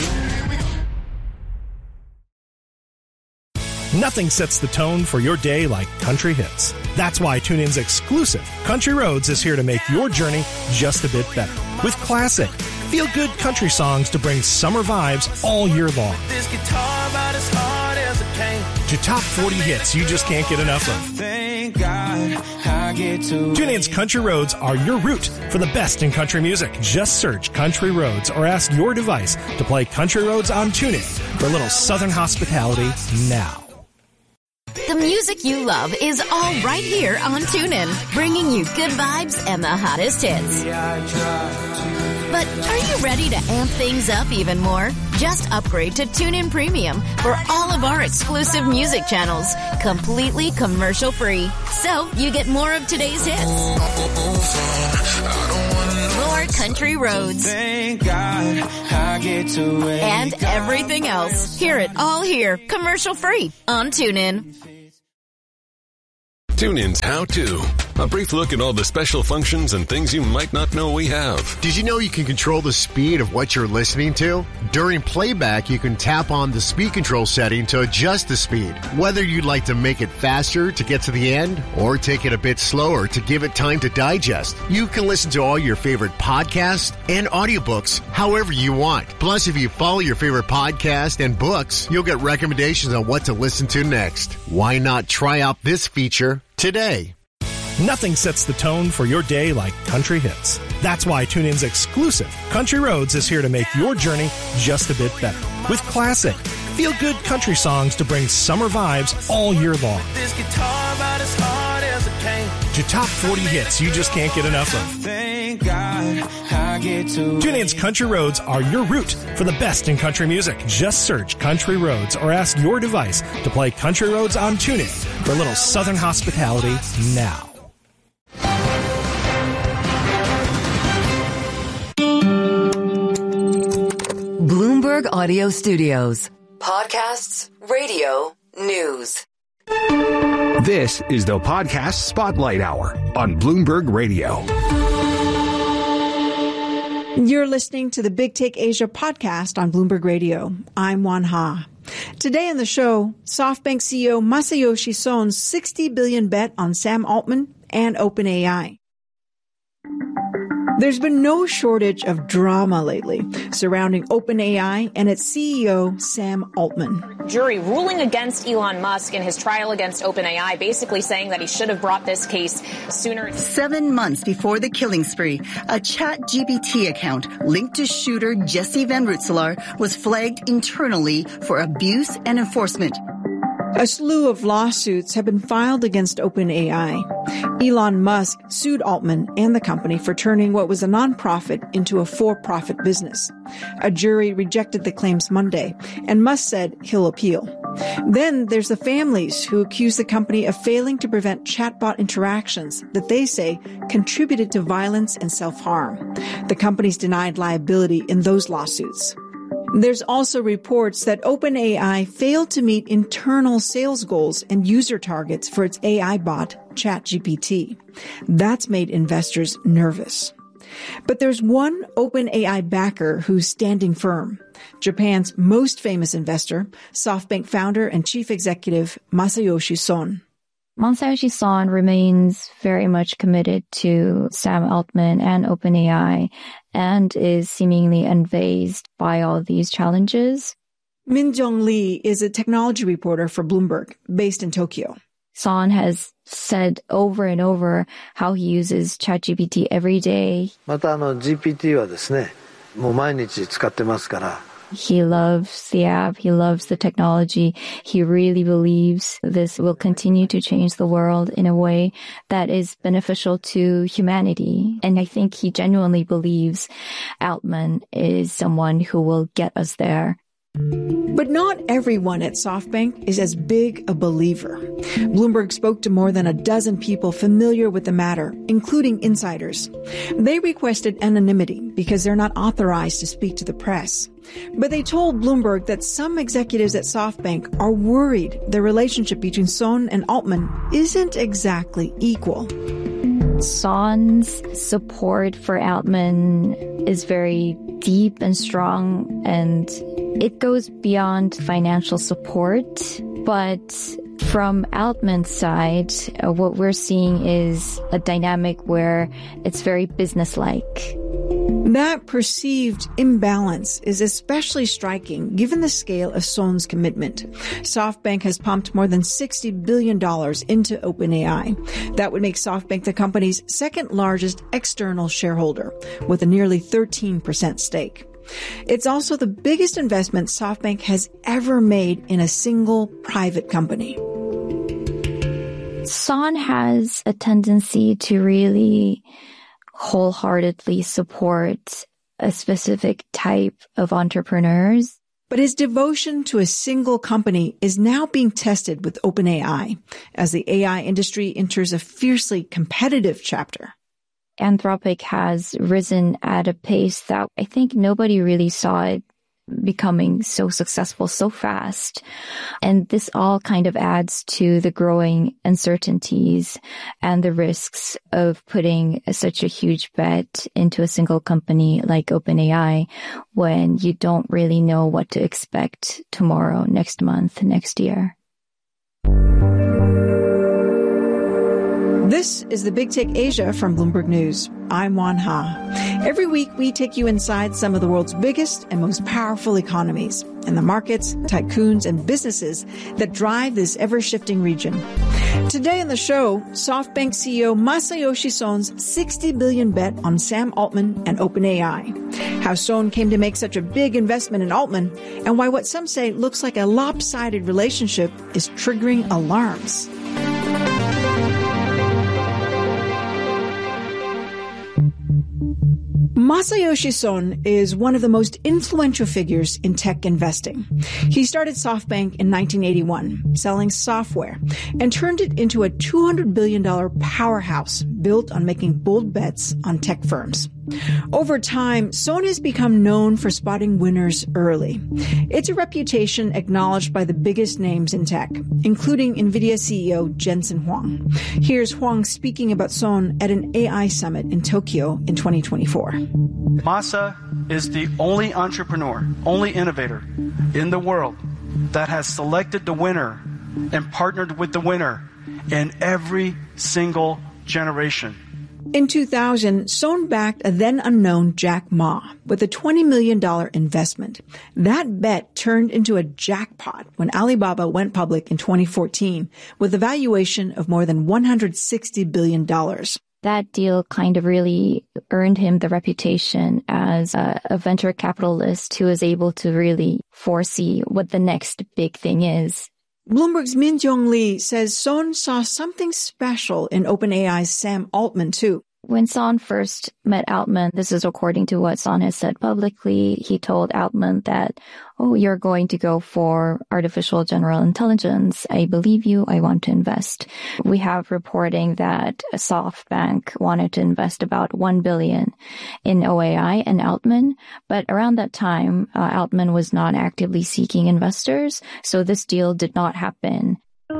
S13: Nothing sets the tone for your day like country hits. That's why TuneIn's exclusive Country Roads is here to make your journey just a bit better. With classic, feel-good country songs to bring summer vibes all year long.
S9: This guitar about as hard as a cane.
S13: To top forty hits you just can't get enough of.
S9: Thank God I get to
S13: TuneIn's Country Roads are your route for the best in country music. Just search Country Roads or ask your device to play Country Roads on TuneIn for a little Southern hospitality now.
S8: The music you love is all right here on TuneIn, bringing you good vibes and the hottest hits. But are you ready to amp things up even more? Just upgrade to TuneIn Premium for all of our exclusive music channels, completely commercial free. So you get more of today's hits. More country roads.
S9: Thank God I get to wake
S8: and everything else. Hear it all here, commercial free on TuneIn.
S10: TuneIn's How To. A brief look at all the special functions and things you might not know we have.
S12: Did you know you can control the speed of what you're listening to? During playback, you can tap on the speed control setting to adjust the speed. Whether you'd like to make it faster to get to the end or take it a bit slower to give it time to digest, you can listen to all your favorite podcasts and audiobooks however you want. Plus, if you follow your favorite podcast and books, you'll get recommendations on what to listen to next. Why not try out this feature today?
S13: Nothing sets the tone for your day like country hits. That's why TuneIn's exclusive Country Roads is here to make your journey just a bit better. With classic, feel-good country songs to bring summer vibes all year long.
S9: This guitar about as hard as a cane.
S13: To top forty hits you just can't get enough of.
S9: Thank God I get to
S13: TuneIn's Country Roads are your route for the best in country music. Just search Country Roads or ask your device to play Country Roads on TuneIn for a little Southern hospitality now.
S5: Bloomberg Audio Studios. Podcasts, radio, news.
S6: This is the Podcast Spotlight Hour on Bloomberg Radio.
S14: You're listening to the Big Take Asia podcast on Bloomberg Radio. I'm Wan Ha. Today on the show, SoftBank C E O Masayoshi Son's sixty billion dollars bet on Sam Altman and OpenAI. There's been no shortage of drama lately surrounding OpenAI and its C E O, Sam Altman.
S15: Jury ruling against Elon Musk in his trial against OpenAI, basically saying that he should have brought this case sooner.
S16: Seven months before the killing spree, a ChatGPT account linked to shooter Jesse Van Rutselaar was flagged internally for abuse and enforcement.
S14: A slew of lawsuits have been filed against OpenAI. Elon Musk sued Altman and the company for turning what was a nonprofit into a for-profit business. A jury rejected the claims Monday, and Musk said he'll appeal. Then there's the families who accuse the company of failing to prevent chatbot interactions that they say contributed to violence and self-harm. The company's denied liability in those lawsuits. There's also reports that OpenAI failed to meet internal sales goals and user targets for its A I bot, ChatGPT. That's made investors nervous. But there's one OpenAI backer who's standing firm. Japan's most famous investor, SoftBank founder and chief executive Masayoshi Son.
S18: Masayoshi Son remains very much committed to Sam Altman and OpenAI and is seemingly unfazed by all these challenges.
S14: Min Jong Lee is a technology reporter for Bloomberg, based in Tokyo.
S18: Son has said over and over how he uses ChatGPT every day.
S27: またあの ジーピーティー はですね、もう毎日使ってますから。
S18: He loves the app. He loves the technology. He really believes this will continue to change the world in a way that is beneficial to humanity. And I think he genuinely believes Altman is someone who will get us there.
S14: But not everyone at SoftBank is as big a believer. Bloomberg spoke to more than a dozen people familiar with the matter, including insiders. They requested anonymity because they're not authorized to speak to the press. But they told Bloomberg that some executives at SoftBank are worried the relationship between Son and Altman isn't exactly equal.
S18: Son's support for Altman is very deep and strong, and it goes beyond financial support. But from Altman's side, uh, what we're seeing is a dynamic where it's very businesslike.
S14: That perceived imbalance is especially striking given the scale of Son's commitment. SoftBank has pumped more than sixty billion dollars into OpenAI. That would make SoftBank the company's second largest external shareholder, with a nearly thirteen percent stake. It's also the biggest investment SoftBank has ever made in a single private company.
S18: Son has a tendency to really wholeheartedly support a specific type of entrepreneurs.
S14: But his devotion to a single company is now being tested with OpenAI as the A I industry enters a fiercely competitive chapter.
S18: Anthropic has risen at a pace that I think nobody really saw it becoming so successful so fast. And this all kind of adds to the growing uncertainties and the risks of putting such a huge bet into a single company like OpenAI when you don't really know what to expect tomorrow, next month, next year.
S14: This is the Big Take Asia from Bloomberg News. I'm Juan Ha. Every week, we take you inside some of the world's biggest and most powerful economies and the markets, tycoons, and businesses that drive this ever-shifting region. Today on the show, SoftBank C E O Masayoshi Son's sixty billion dollars bet on Sam Altman and OpenAI, how Son came to make such a big investment in Altman, and why what some say looks like a lopsided relationship is triggering alarms. Masayoshi Son is one of the most influential figures in tech investing. He started SoftBank in nineteen eighty-one, selling software, and turned it into a two hundred billion dollars powerhouse built on making bold bets on tech firms. Over time, Son has become known for spotting winners early. It's a reputation acknowledged by the biggest names in tech, including NVIDIA C E O Jensen Huang. Here's Huang speaking about Son at an A I summit in Tokyo in twenty twenty-four.
S1: Masa is the only entrepreneur, only innovator in the world that has selected the winner and partnered with the winner in every single generation.
S14: In two thousand, Son backed a then unknown Jack Ma with a twenty million dollars investment. That bet turned into a jackpot when Alibaba went public in twenty fourteen with a valuation of more than one hundred sixty billion dollars.
S18: That deal kind of really earned him the reputation as a, a venture capitalist who is able to really foresee what the next big thing is.
S14: Bloomberg's Min-Jong Lee says Son saw something special in OpenAI's Sam Altman, too.
S18: When Son first met Altman, this is according to what Son has said publicly, he told Altman that, oh, you're going to go for artificial general intelligence. I believe you. I want to invest. We have reporting that SoftBank wanted to invest about one billion dollars in O A I and Altman. But around that time, uh, Altman was not actively seeking investors. So this deal did not happen.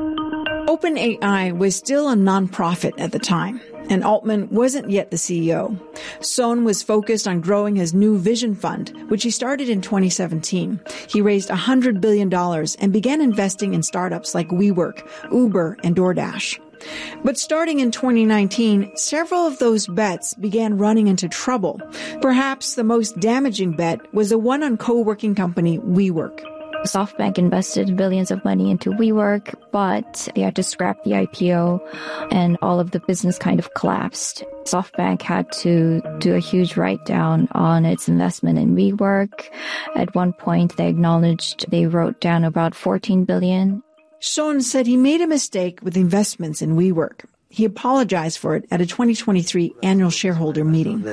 S14: OpenAI was still a nonprofit at the time, and Altman wasn't yet the C E O. Son was focused on growing his new Vision Fund, which he started in twenty seventeen. He raised one hundred billion dollars and began investing in startups like WeWork, Uber, and DoorDash. But starting in twenty nineteen, several of those bets began running into trouble. Perhaps the most damaging bet was the one on co-working company WeWork.
S18: SoftBank invested billions of money into WeWork, but they had to scrap the I P O and all of the business kind of collapsed. SoftBank had to do a huge write-down on its investment in WeWork. At one point, they acknowledged they wrote down about fourteen billion dollars.
S14: Son said he made a mistake with investments in WeWork. He apologized for it at a twenty twenty-three annual shareholder meeting.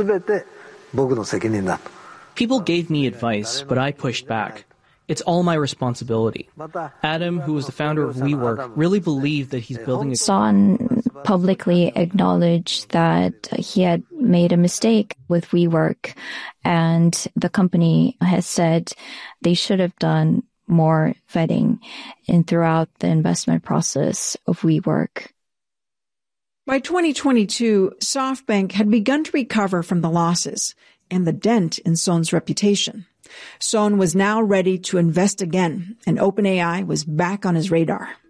S17: People gave me advice, but I pushed back. It's all my responsibility. Adam, who was the founder of WeWork, really believed that he's building a...
S18: Son publicly acknowledged that he had made a mistake with WeWork, and the company has said they should have done more vetting in throughout the investment process of WeWork.
S14: By twenty twenty-two, SoftBank had begun to recover from the losses and the dent in Son's reputation. Son was now ready to invest again, and OpenAI was back on his radar.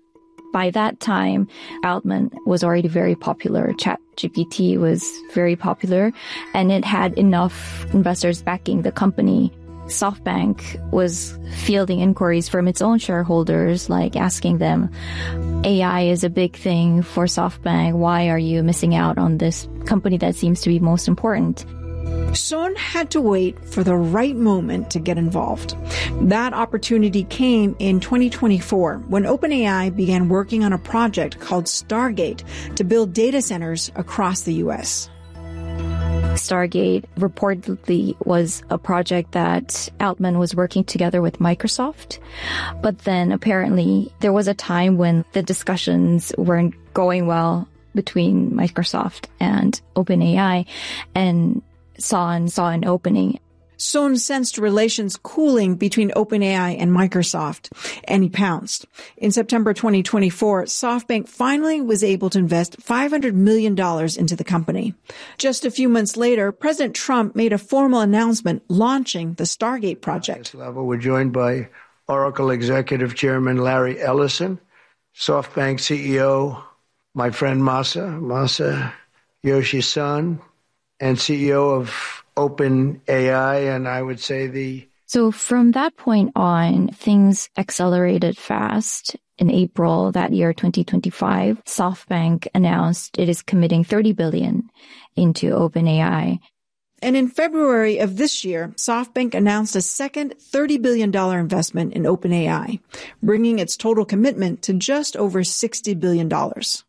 S18: By that time, Altman was already very popular. ChatGPT was very popular, and it had enough investors backing the company. SoftBank was fielding inquiries from its own shareholders, like asking them, A I is a big thing for SoftBank. Why are you missing out on this company that seems to be most important?
S14: Son had to wait for the right moment to get involved. That opportunity came in twenty twenty-four when OpenAI began working on a project called Stargate to build data centers across the U S.
S18: Stargate reportedly was a project that Altman was working together with Microsoft. But then apparently there was a time when the discussions weren't going well between Microsoft and OpenAI, and Son saw an opening.
S14: Son sensed relations cooling between OpenAI and Microsoft, and he pounced. In September twenty twenty-four, SoftBank finally was able to invest five hundred million dollars into the company. Just a few months later, President Trump made a formal announcement launching the Stargate project.
S2: Level, we're joined by Oracle Executive Chairman Larry Ellison, SoftBank C E O, my friend Masa, Masa Yoshi-san, and C E O of OpenAI, and I would say the...
S18: So from that point on, things accelerated fast. In April that year, twenty twenty-five, SoftBank announced it is committing thirty billion dollars into OpenAI.
S14: And in February of this year, SoftBank announced a second thirty billion dollars investment in OpenAI, bringing its total commitment to just over sixty billion dollars.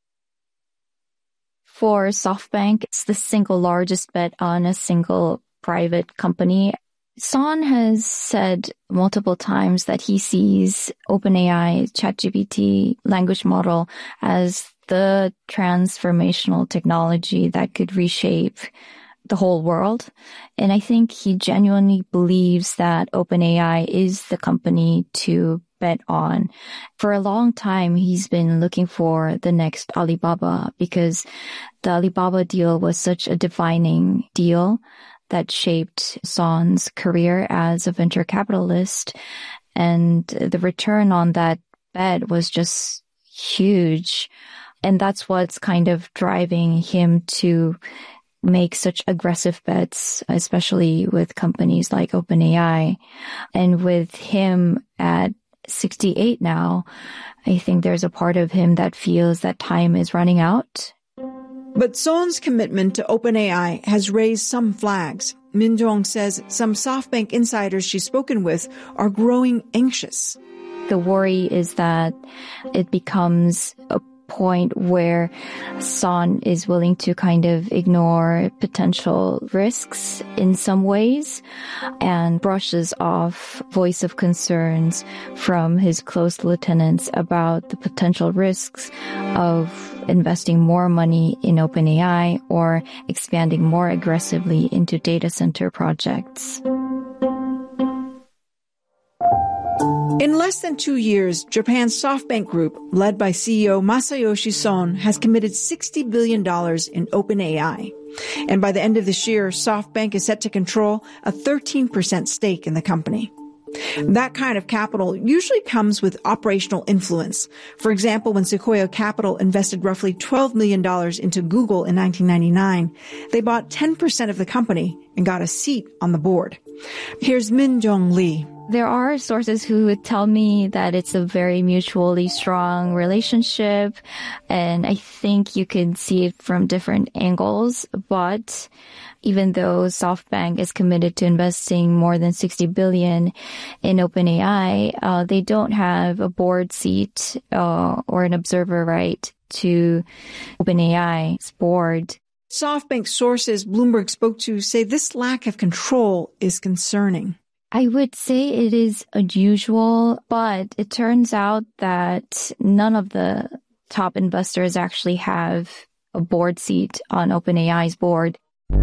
S18: For SoftBank, it's the single largest bet on a single private company. Son has said multiple times that he sees OpenAI, ChatGPT language model as the transformational technology that could reshape the whole world. And I think he genuinely believes that OpenAI is the company to bet on. For a long time, he's been looking for the next Alibaba because the Alibaba deal was such a defining deal that shaped Son's career as a venture capitalist. And the return on that bet was just huge. And that's what's kind of driving him to make such aggressive bets, especially with companies like OpenAI. And with him at sixty-eight now, I think there's a part of him that feels that time is running out.
S14: But Son's commitment to OpenAI has raised some flags. Min Jong says some SoftBank insiders she's spoken with are growing anxious.
S18: The worry is that it becomes a point where Son is willing to kind of ignore potential risks in some ways and brushes off voice of concerns from his close lieutenants about the potential risks of investing more money in OpenAI or expanding more aggressively into data center projects.
S14: In less than two years, Japan's SoftBank Group, led by C E O Masayoshi Son, has committed sixty billion dollars in OpenAI. And by the end of this year, SoftBank is set to control a thirteen percent stake in the company. That kind of capital usually comes with operational influence. For example, when Sequoia Capital invested roughly twelve million dollars into Google in nineteen ninety-nine, they bought ten percent of the company and got a seat on the board. Here's Min Jong Lee.
S18: There are sources who would tell me that it's a very mutually strong relationship, and I think you can see it from different angles. But even though SoftBank is committed to investing more than sixty billion dollars in OpenAI, uh, they don't have a board seat uh, or an observer right to OpenAI's board.
S14: SoftBank sources Bloomberg spoke to say this lack of control is concerning.
S18: I would say it is unusual, but it turns out that none of the top investors actually have a board seat on OpenAI's board.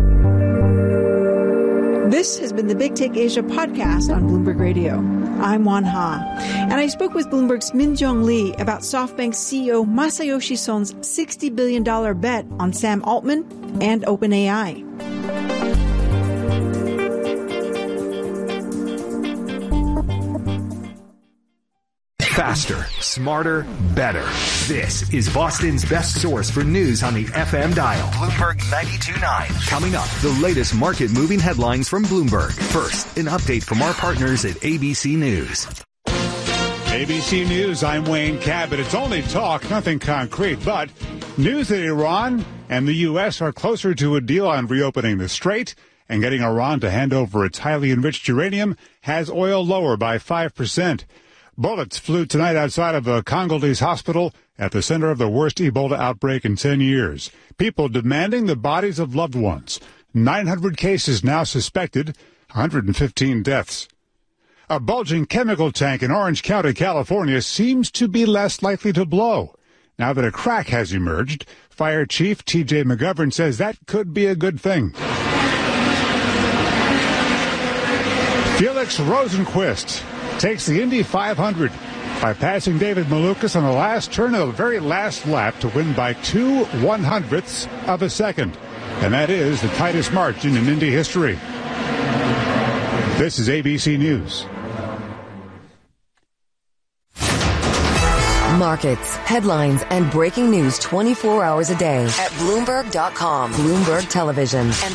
S14: This has been the Big Take Asia podcast on Bloomberg Radio. I'm Wan Ha, and I spoke with Bloomberg's Min Jong Lee about SoftBank C E O Masayoshi Son's sixty billion dollars bet on Sam Altman and OpenAI.
S6: Faster, smarter, better. This is Boston's best source for news on the F M dial. Bloomberg ninety-two point nine. Coming up, the latest market-moving headlines from Bloomberg. First, an update from our partners at A B C News.
S3: A B C News, I'm Wayne Cabot. It's only talk, nothing concrete, but news that Iran and the U S are closer to a deal on reopening the Strait and getting Iran to hand over its highly enriched uranium has oil lower by five percent. Bullets flew tonight outside of a Congolese hospital at the center of the worst Ebola outbreak in ten years. People demanding the bodies of loved ones. nine hundred cases now suspected, one hundred fifteen deaths. A bulging chemical tank in Orange County, California, seems to be less likely to blow. Now that a crack has emerged, Fire Chief T J McGovern says that could be a good thing. Felix Rosenqvist takes the Indy five hundred by passing David Malukas on the last turn of the very last lap to win by two one-hundredths of a second. And that is the tightest margin in Indy history. This is A B C News.
S5: Markets, headlines, and breaking news twenty-four hours a day at Bloomberg dot com. Bloomberg Television. And